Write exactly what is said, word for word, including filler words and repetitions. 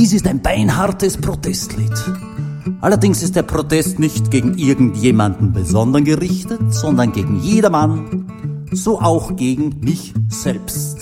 Dies ist ein beinhartes Protestlied. Allerdings ist der Protest nicht gegen irgendjemanden besonders gerichtet, sondern gegen jedermann, so auch gegen mich selbst.